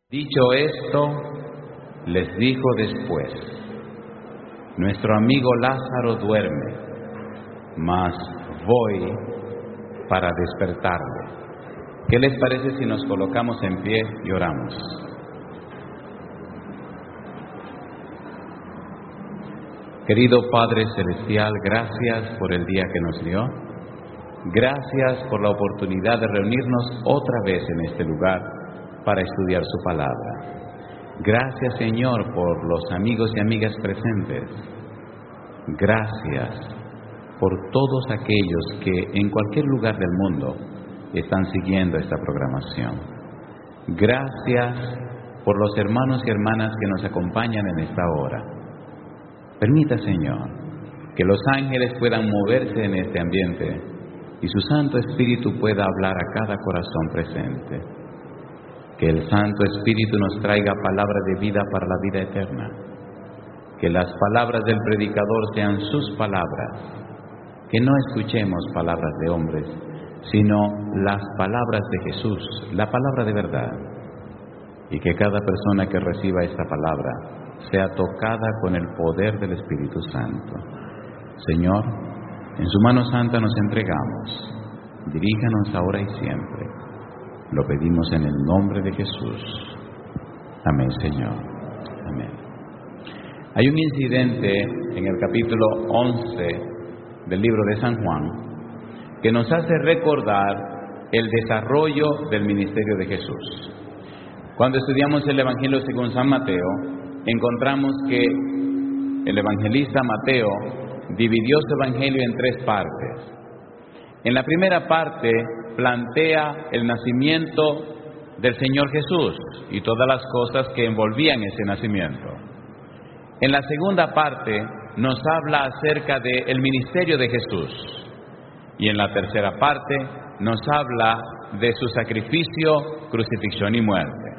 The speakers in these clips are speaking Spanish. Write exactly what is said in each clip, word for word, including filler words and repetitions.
Dicho esto, les dijo después: nuestro amigo Lázaro duerme, mas voy para despertarle. ¿Qué les parece si nos colocamos en pie y oramos? Querido Padre Celestial, gracias por el día que nos dio. Gracias por la oportunidad de reunirnos otra vez en este lugar para estudiar su palabra. Gracias, Señor, por los amigos y amigas presentes. Gracias por todos aquellos que en cualquier lugar del mundo están siguiendo esta programación. Gracias por los hermanos y hermanas que nos acompañan en esta hora. Permita, Señor, que los ángeles puedan moverse en este ambiente y su Santo Espíritu pueda hablar a cada corazón presente. Que el Santo Espíritu nos traiga palabra de vida para la vida eterna. Que las palabras del predicador sean sus palabras. Que no escuchemos palabras de hombres, sino las palabras de Jesús, la palabra de verdad. Y que cada persona que reciba esta palabra sea tocada con el poder del Espíritu Santo. Señor, en su mano santa nos entregamos. Diríjanos ahora y siempre. Lo pedimos en el nombre de Jesús. Amén, Señor. Amén. Hay un incidente en el capítulo once del libro de San Juan que nos hace recordar el desarrollo del ministerio de Jesús. Cuando estudiamos el Evangelio según San Mateo, encontramos que el evangelista Mateo dividió su evangelio en tres partes. En la primera parte plantea el nacimiento del Señor Jesús y todas las cosas que envolvían ese nacimiento. En la segunda parte nos habla acerca del ministerio de Jesús. Y en la tercera parte nos habla de su sacrificio, crucifixión y muerte.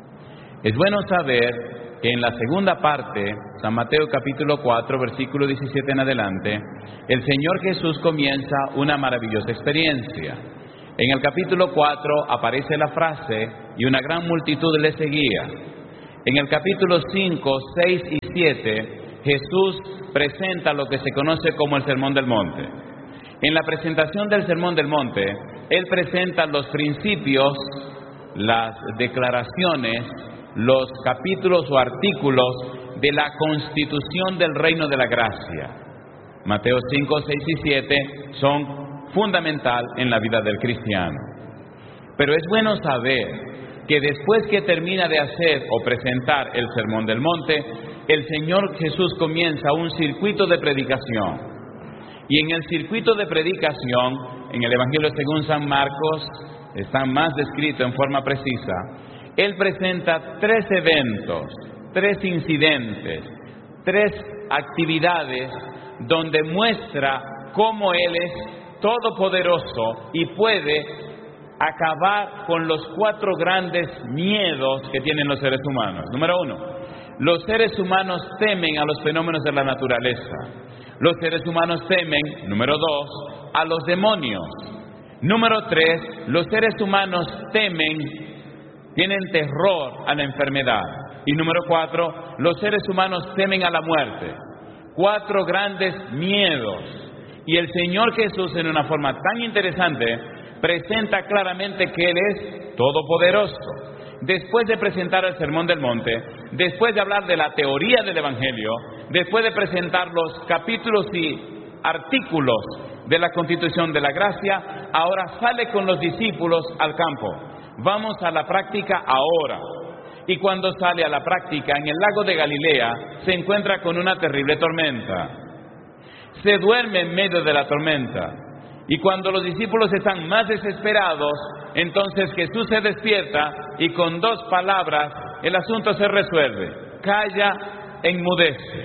Es bueno saber que en la segunda parte, San Mateo capítulo cuatro, versículo diecisiete en adelante, el Señor Jesús comienza una maravillosa experiencia. En el capítulo cuatro aparece la frase: y una gran multitud le seguía. En el capítulo cinco, seis y siete, Jesús presenta lo que se conoce como el Sermón del Monte. En la presentación del Sermón del Monte, Él presenta los principios, las declaraciones, los capítulos o artículos de la constitución del reino de la gracia. Mateo cinco, seis y siete son fundamental en la vida del cristiano. Pero es bueno saber que después que termina de hacer o presentar el Sermón del Monte, el Señor Jesús comienza un circuito de predicación. Y en el circuito de predicación, en el Evangelio según San Marcos, está más descrito en forma precisa. Él presenta tres eventos, tres incidentes, tres actividades donde muestra cómo Él es todopoderoso y puede acabar con los cuatro grandes miedos que tienen los seres humanos. Número uno, los seres humanos temen a los fenómenos de la naturaleza. Los seres humanos temen, número dos, a los demonios. Número tres, los seres humanos temen, tienen terror a la enfermedad. Y número cuatro, los seres humanos temen a la muerte. Cuatro grandes miedos. Y el Señor Jesús, en una forma tan interesante, presenta claramente que Él es todopoderoso. Después de presentar el Sermón del Monte, después de hablar de la teoría del Evangelio, después de presentar los capítulos y artículos de la Constitución de la Gracia, ahora sale con los discípulos al campo. Vamos a la práctica ahora. Y cuando sale a la práctica en el lago de Galilea, se encuentra con una terrible tormenta. Se duerme en medio de la tormenta. Y cuando los discípulos están más desesperados, entonces Jesús se despierta y con dos palabras el asunto se resuelve. Calla, enmudece.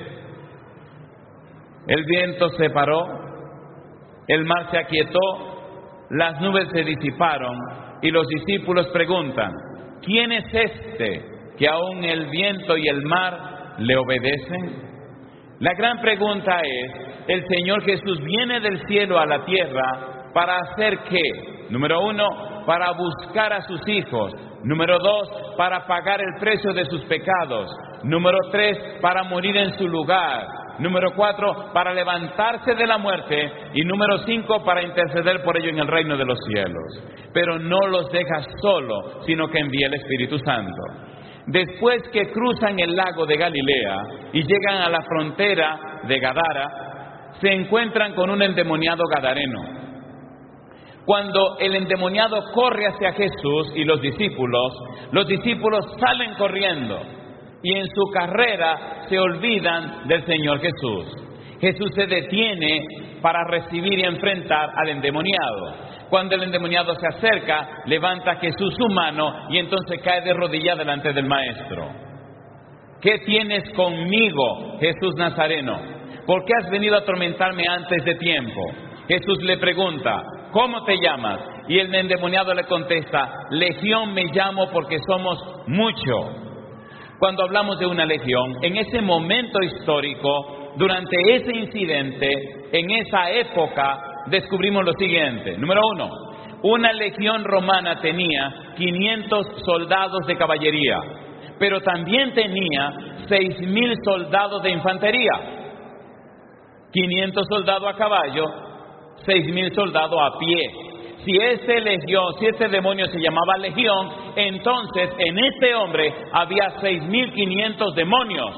El viento se paró, el mar se aquietó, las nubes se disiparon y los discípulos preguntan: ¿quién es este que aún el viento y el mar le obedecen? La gran pregunta es: el Señor Jesús viene del cielo a la tierra ¿para hacer qué? Número uno, para buscar a sus hijos. Número dos, para pagar el precio de sus pecados. Número tres, para morir en su lugar. Número cuatro, para levantarse de la muerte. Y número cinco, para interceder por ello en el reino de los cielos. Pero no los deja solo, sino que envía el Espíritu Santo. Después que cruzan el lago de Galilea y llegan a la frontera de Gadara, se encuentran con un endemoniado gadareno. Cuando el endemoniado corre hacia Jesús y los discípulos, los discípulos salen corriendo y en su carrera se olvidan del Señor Jesús. Jesús se detiene para recibir y enfrentar al endemoniado. Cuando el endemoniado se acerca, levanta a Jesús su mano y entonces cae de rodillas delante del Maestro. ¿Qué tienes conmigo, Jesús Nazareno? ¿Por qué has venido a atormentarme antes de tiempo? Jesús le pregunta, ¿cómo te llamas? Y el endemoniado le contesta, Legión me llamo porque somos mucho. Cuando hablamos de una legión, en ese momento histórico, durante ese incidente, en esa época, descubrimos lo siguiente. Número uno, una legión romana tenía quinientos soldados de caballería, pero también tenía seis mil soldados de infantería. quinientos soldados a caballo, seis mil soldados a pie. Si ese legión, si ese demonio se llamaba legión, entonces en este hombre había seis mil quinientos demonios.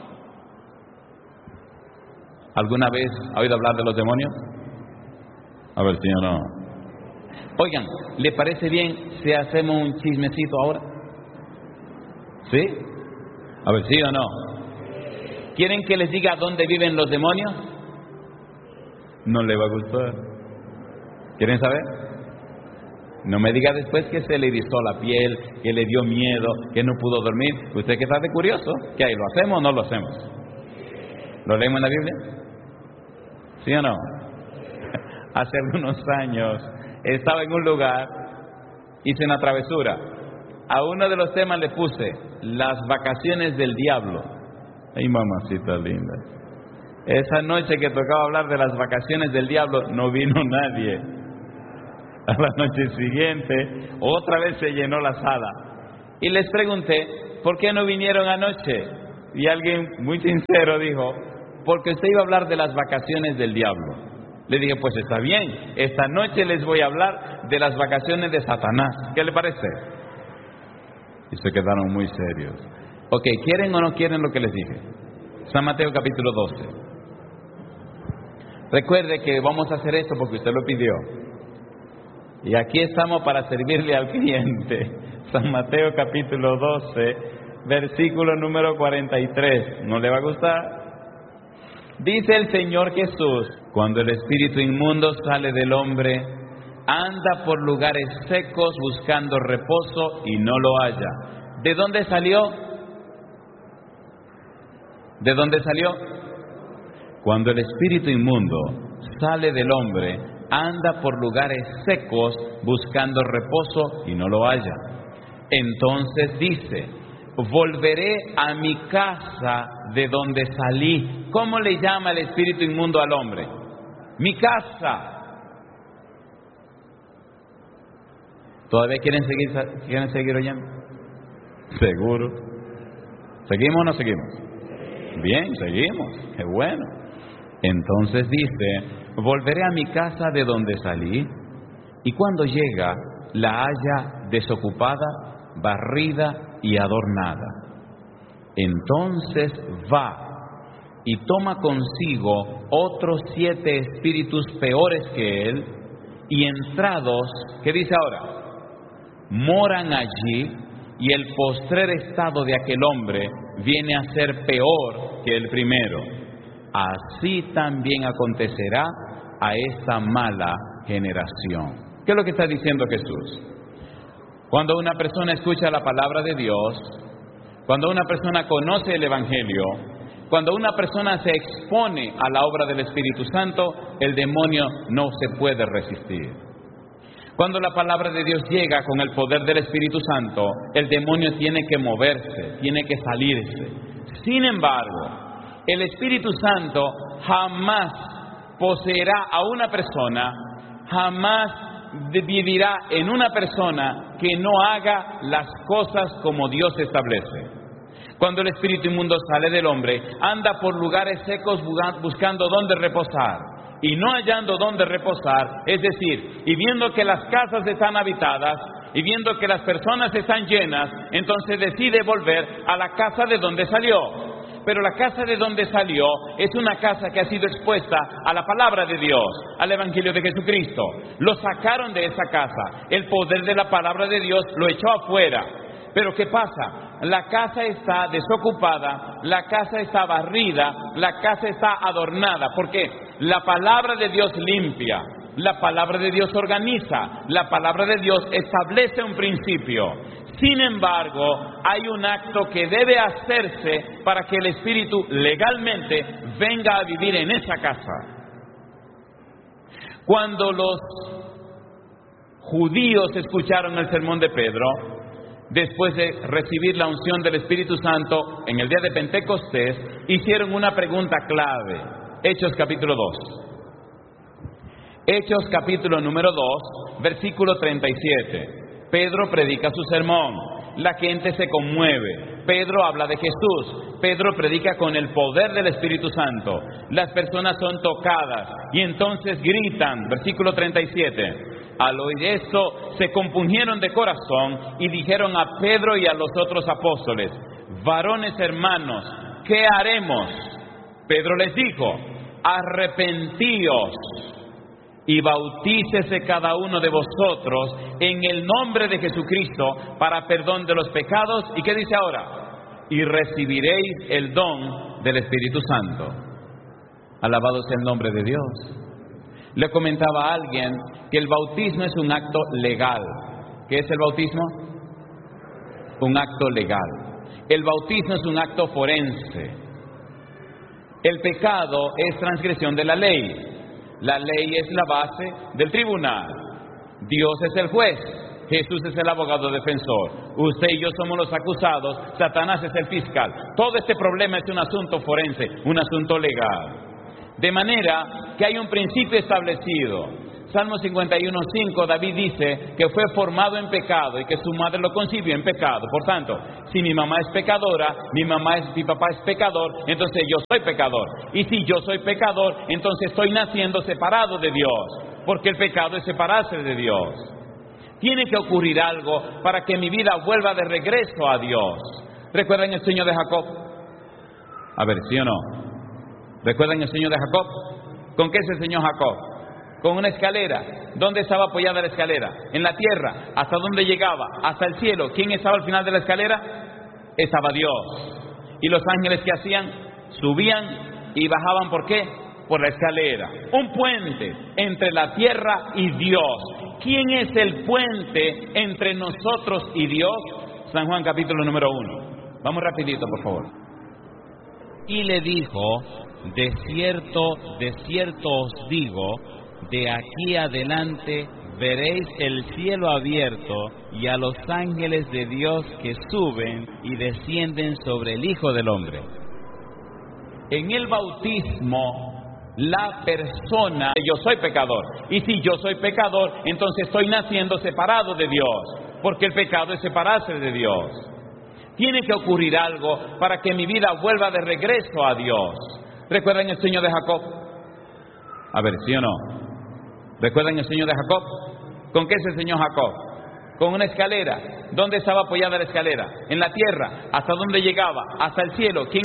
¿Alguna vez ha oído hablar de los demonios? A ver si o no. Oigan, ¿le parece bien si hacemos un chismecito ahora? ¿Sí? A ver si o no. ¿Quieren que les diga dónde viven los demonios? No le va a gustar. ¿Quieren saber? No me diga después que se le erizó la piel, que le dio miedo, que no pudo dormir. Usted que está de curioso, ¿qué hay? ¿Lo hacemos o no lo hacemos? ¿Lo leemos en la Biblia? ¿Sí o no? Hace algunos años estaba en un lugar, hice una travesura. A uno de los temas le puse las vacaciones del diablo. Ay, mamacita linda. Esa noche que tocaba hablar de las vacaciones del diablo, no vino nadie. A la noche siguiente, otra vez se llenó la sala. Y les pregunté, ¿por qué no vinieron anoche? Y alguien muy sincero dijo, porque usted iba a hablar de las vacaciones del diablo. Le dije, pues está bien, esta noche les voy a hablar de las vacaciones de Satanás. ¿Qué le parece? Y se quedaron muy serios. Ok, ¿quieren o no quieren lo que les dije? San Mateo capítulo doce. Recuerde que vamos a hacer esto porque usted lo pidió. Y aquí estamos para servirle al cliente. San Mateo capítulo doce, versículo número cuarenta y tres. ¿No le va a gustar? Dice el Señor Jesús, cuando el espíritu inmundo sale del hombre, anda por lugares secos buscando reposo y no lo halla. ¿De dónde salió? ¿De dónde salió? Cuando el espíritu inmundo sale del hombre, anda por lugares secos buscando reposo y no lo halla. Entonces dice, volveré a mi casa de donde salí. ¿Cómo le llama el espíritu inmundo al hombre? Mi casa. ¿Todavía quieren seguir, quieren seguir oyendo? Seguro. ¿Seguimos o no seguimos? Bien, seguimos. Qué bueno. Entonces dice, volveré a mi casa de donde salí, y cuando llega, la halla desocupada, barrida y adornada. Entonces va y toma consigo otros siete espíritus peores que él, y entrados, ¿qué dice ahora? Moran allí, y el postrer estado de aquel hombre viene a ser peor que el primero. Así también acontecerá a esta mala generación. ¿Qué es lo que está diciendo Jesús? Cuando una persona escucha la palabra de Dios, cuando una persona conoce el Evangelio, cuando una persona se expone a la obra del Espíritu Santo, el demonio no se puede resistir. Cuando la palabra de Dios llega con el poder del Espíritu Santo, el demonio tiene que moverse, tiene que salirse. Sin embargo, el Espíritu Santo jamás poseerá a una persona, jamás dividirá en una persona que no haga las cosas como Dios establece. Cuando el espíritu inmundo sale del hombre, anda por lugares secos buscando dónde reposar, y no hallando dónde reposar, es decir, y viendo que las casas están habitadas, y viendo que las personas están llenas, entonces decide volver a la casa de donde salió. Pero la casa de donde salió es una casa que ha sido expuesta a la palabra de Dios, al Evangelio de Jesucristo. Lo sacaron de esa casa, el poder de la palabra de Dios lo echó afuera. Pero ¿qué pasa? La casa está desocupada, la casa está barrida, la casa está adornada. ¿Por qué? La palabra de Dios limpia, la palabra de Dios organiza, la palabra de Dios establece un principio. Sin embargo, hay un acto que debe hacerse para que el Espíritu legalmente venga a vivir en esa casa. Cuando los judíos escucharon el sermón de Pedro, después de recibir la unción del Espíritu Santo en el día de Pentecostés, hicieron una pregunta clave. Hechos capítulo dos. Hechos capítulo número dos, versículo treinta y siete. Pedro predica su sermón. La gente se conmueve. Pedro habla de Jesús. Pedro predica con el poder del Espíritu Santo. Las personas son tocadas y entonces gritan. Versículo treinta y siete. Al oír esto, se compungieron de corazón y dijeron a Pedro y a los otros apóstoles: varones hermanos, ¿qué haremos? Pedro les dijo: arrepentíos y bautícese cada uno de vosotros en el nombre de Jesucristo para perdón de los pecados. ¿Y qué dice ahora? Y recibiréis el don del Espíritu Santo. Alabado sea el nombre de Dios. Le comentaba a alguien que el bautismo es un acto legal. ¿Qué es el bautismo? Un acto legal. El bautismo es un acto forense. El pecado es transgresión de la ley. La ley es la base del tribunal. Dios es el juez. Jesús es el abogado defensor. Usted y yo somos los acusados. Satanás es el fiscal. Todo este problema es un asunto forense, un asunto legal. De manera que hay un principio establecido. Salmo cincuenta y uno, cinco, David dice que fue formado en pecado y que su madre lo concibió en pecado. Por tanto, si mi mamá es pecadora, mi mamá es, mi papá es pecador, entonces yo soy pecador. Y si yo soy pecador, entonces estoy naciendo separado de Dios, porque el pecado es separarse de Dios. Tiene que ocurrir algo para que mi vida vuelva de regreso a Dios. ¿Recuerdan el sueño de Jacob? A ver, ¿sí o no? ¿Recuerdan el sueño de Jacob? ¿Con qué se enseñó Jacob? Con una escalera. ¿Dónde estaba apoyada la escalera? En la tierra. ¿Hasta dónde llegaba? Hasta el cielo. ¿Quién estaba al final de la escalera? Estaba Dios. ¿Y los ángeles qué hacían? Subían y bajaban. ¿Por qué? Por la escalera. Un puente entre la tierra y Dios. ¿Quién es el puente entre nosotros y Dios? San Juan capítulo número uno. Vamos rapidito, por favor. Y le dijo: de cierto, de cierto os digo, de aquí adelante veréis el cielo abierto y a los ángeles de Dios que suben y descienden sobre el Hijo del Hombre. En el bautismo, la persona, yo soy pecador, y si yo soy pecador, entonces estoy naciendo separado de Dios, porque el pecado es separarse de Dios. Tiene que ocurrir algo para que mi vida vuelva de regreso a Dios. ¿Recuerdan el sueño de Jacob? A ver, ¿sí o no? ¿Recuerdan el sueño de Jacob? ¿Con qué se enseñó Jacob? Con una escalera. ¿Dónde estaba apoyada la escalera? En la tierra. ¿Hasta dónde llegaba? Hasta el cielo. ¿Quién